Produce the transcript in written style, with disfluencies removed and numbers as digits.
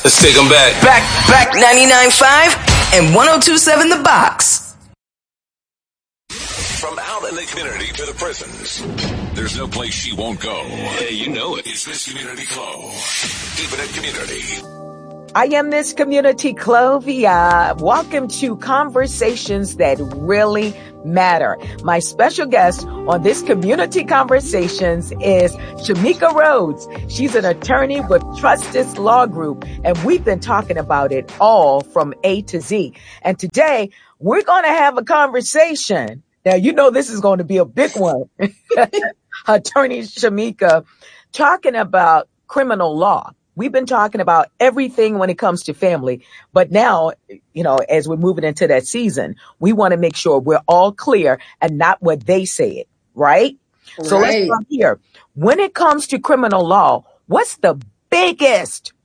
Let's take them back. Back 99.5 and 102.7 The Box. From out in the community to the prisons, there's no place she won't go. Hey, you know it. It's Miss Community Chloe. Keeping it community. I am Miss Community Clovia. Welcome to Conversations That Really Matter. My special guest on this Community Conversations is Shamika Rhodes. She's an attorney with Trustice Law Group, and we've been talking about it all from A to Z. And today, we're going to have a conversation. Now, you know this is going to be a big one. Attorney Shamika talking about criminal law. We've been talking about everything when it comes to family, but now, you know, as we're moving into that season, we want to make sure we're all clear and not what they said, right? So let's start here. When it comes to criminal law, what's the biggest